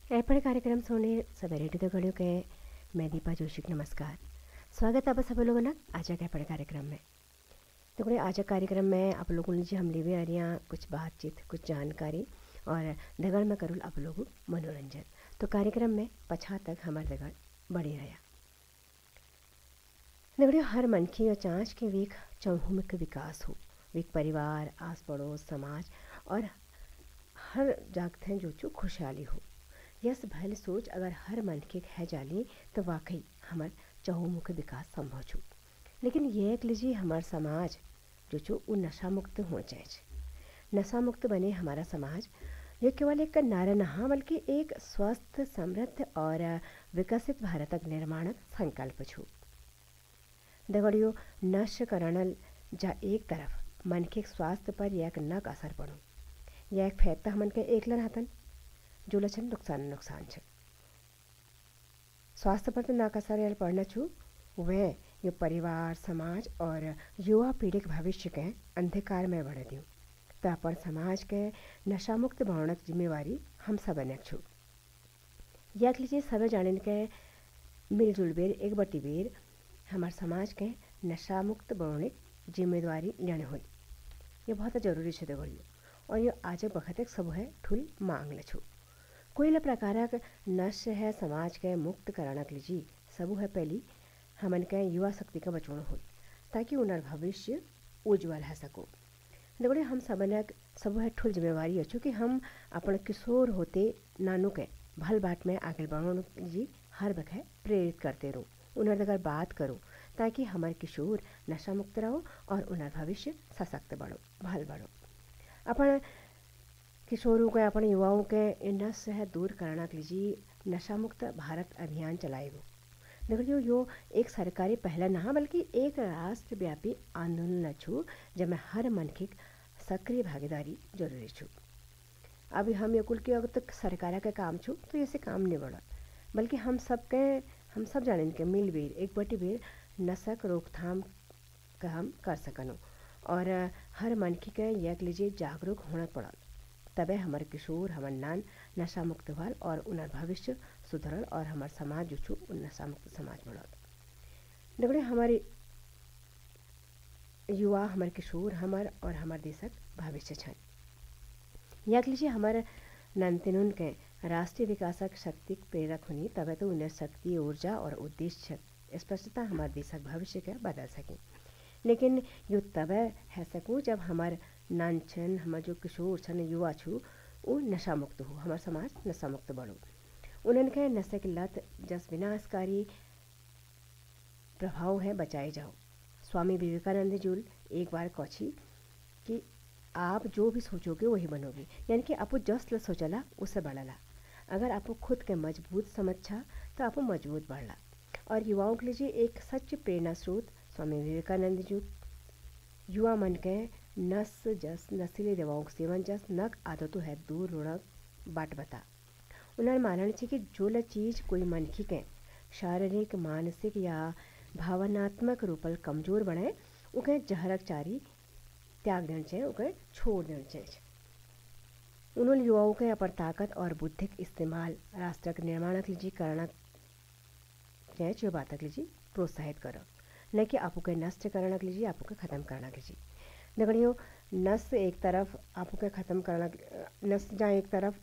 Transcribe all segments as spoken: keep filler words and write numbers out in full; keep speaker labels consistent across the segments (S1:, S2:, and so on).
S1: एपण कार्यक्रम सोने सवेरे दगड़ियों के मैं दीपा जोशी के नमस्कार। स्वागत है आप सब लोगों ना आज के एपण कार्यक्रम में। देखो आज कार्यक्रम में आप लोगों ने जी हम ले आ रही हैं कुछ बातचीत कुछ जानकारी और दगड़ में करूँ आप लोग मनोरंजन। तो कार्यक्रम में पछा तक हमारे दगड़ बढ़ी रहा। दगड़ियों हर मनखी और चाँच के वीक चौमुख विकास हो वीक परिवार आस पड़ोस समाज और हर जागते जो चो खुशहाली हो। यस भल सोच अगर हर मन के है जाली तो वाकई हमार चहुमुख विकास संभव छो। लेकिन ये एक लीजिए हमार समाज जो छो वो नशा मुक्त हो जाए। नशा मुक्त बने हमारा समाज ये केवल एक नारा नहा बल्कि एक स्वस्थ समृद्ध और विकसित भारतक निर्माण संकल्प छो। दगड़ियों नष्ट करण जा एक तरफ मन के स्वास्थ्य पर एक नक असर पड़ो या एक फैक्ता मन के एकला रहतन जो लक्षण नुकसान नुकसान छ। स्वास्थ्य पर तो नाक असर यार पड़ना छू वह ये परिवार समाज और युवा पीढ़ी के भविष्य के अंधकार में बढ़ दियो। तो अपन समाज के नशा मुक्त बनाने जिम्मेवारी हम सब ने छू। याक लीजिए सब जाने के मिलजुल बेर एक बटी बेर हमार समाज के नशा मुक्त बनाने जिम्मेदारी लेने हुई। ये बहुत ज़रूरी है दगड़ियों और ये आज वक्त एक सब है ठुल मांग छू। कोई प्रकारक नशा है समाज के मुक्त करानक लीजिए सबू है पहली हमन के युवा शक्ति का बचवन हो ताकि उनर भविष्य उज्जवल है सको। दगड़े हम सबन सब है ठुल जिम्मेवारी अच्छो कि हम अपन किशोर होते नानू के भल बाट में आगे बढ़ने लीजिए हर वक्त प्रेरित करते रहो उनर अगर बात करो ताकि हमारे किशोर नशा मुक्त रहो और उनर भविष्य सशक्त बढ़ो भल बढ़ो। अपन किशोरों के अपने युवाओं के नशा से दूर कराना लीजिए नशा मुक्त भारत अभियान चलाएगो। देखियो यो एक सरकारी पहला ना बल्कि एक राष्ट्रव्यापी आंदोलन छू जब हर मनखिक सक्रिय भागीदारी जरूरी छू। अभी हम ये कुल के अगर तक सरकार का काम छू तो ऐसे काम नहीं बढ़ा बल्कि हम सब के हम सब जाने के मिल बेर एक बटी बेर नशक रोकथाम का हम कर सकनो और हर मनखी के यक लीजिए जागरूक होना पड़ा तबे हमारे किशोर हमार नान नशा मुक्त भल और उनर भविष्य सुधरल और हमार समाज जो छू नशा मुक्त समाज बनल। देखिए हमारे युवा हमारे किशोर हमार और हमार देशक भविष्य छन। याक लीजिए हमारे नंतिनुन के राष्ट्रीय विकासक शक्ति प्रेरक होनी तबे तो उन्हें शक्ति ऊर्जा और उद्देश्य स्पष्टता हमारे देशक भविष्य के बदल सकें। लेकिन यो तबे है सकूँ जब हमार नानछन हमार जो किशोर छन युवा छू वो नशा मुक्त हो हमार समाज नशा मुक्त बढ़ो। उन्हें के नशे की लत जस विनाशकारी प्रभाव है बचाए जाओ। स्वामी विवेकानंद जी एक बार कौची कि आप जो भी सोचोगे वही बनोगे यानी कि आप जस ल सोचला उससे बढ़ला। अगर आप खुद के मजबूत समझा तो आप मजबूत बढ़ला। और युवाओं के लिए एक सच्ची प्रेरणा स्रोत स्वामी विवेकानंद जी युवा मन के नस जस नशीली दवाओं के सेवन जस नक आदतों है दूर रोड़क बाट बता। उन्हें मानना चाहिए कि जो ल चीज़ कोई मनखी के शारीरिक मानसिक या भावनात्मक रूपल कमजोर बनाए उके जहरक चारी त्याग देना चाहिए उके छोड़ देना चाहिए। उन्होंने युवाओं के अपन ताकत और बुद्धिक इस्तेमाल राष्ट्र के निर्माण के लिए करना चाहिए जो बात के लिए प्रोत्साहित करो न कि आपको के नष्ट करना के लिए आपको के ख़त्म करना के लिए। दगड़ियों नस एक तरफ आपको के ख़त्म करना नस जहाँ एक तरफ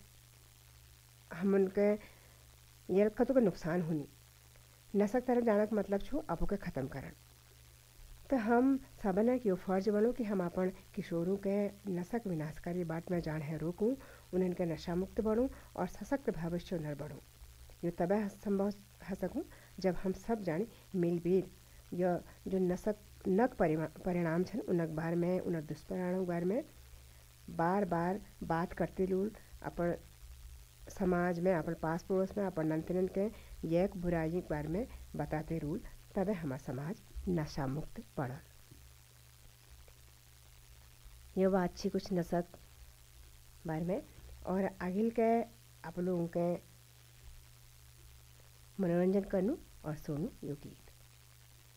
S1: हम उनके ये खतों का नुकसान होनी नशक तरफ जाना का मतलब छो आपको के ख़त्म करना। तो हम सबन यो फर्ज बनो कि हम अपन किशोरों के नशक विनाशकारी बाट में जान है रोकूं उन्हें के नशा मुक्त बढ़ूँ और सशक्त भविष्य नर बढ़ूँ। यो तब संभव हो सकूँ जब हम सब जाने मिल बेर या जो नशक नक परिणाम छन उनक बार में उन दुष्परिणाम बार में बार बार बात करते लूल अपन समाज में अपन पास पड़ोस में अपन नंतनन के एक बुराई के बारे में बताते रूल तबे हमारा समाज नशा मुक्त पड़ा। ये बात अच्छी कुछ नशक बारे में और आगे के आप लोगों के मनोरंजन करनू और सोनू योगी।